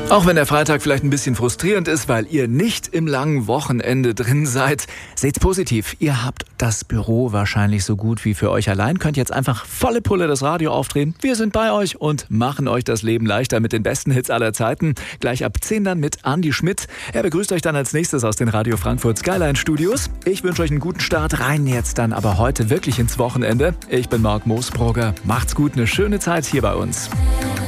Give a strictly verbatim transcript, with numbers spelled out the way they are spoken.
Auch wenn der Freitag vielleicht ein bisschen frustrierend ist, weil ihr nicht im langen Wochenende drin seid, seht's positiv. Ihr habt das Büro wahrscheinlich so gut wie für euch allein. Könnt jetzt einfach volle Pulle das Radio aufdrehen. Wir sind bei euch und machen euch das Leben leichter mit den besten Hits aller Zeiten. Gleich ab zehn dann mit Andi Schmidt. Er begrüßt euch dann als nächstes aus den Radio Frankfurt Skyline Studios. Ich wünsche euch einen guten Start rein jetzt dann aber heute wirklich ins Wochenende. Ich bin Marc Moosbrugger. Macht's gut, eine schöne Zeit hier bei uns.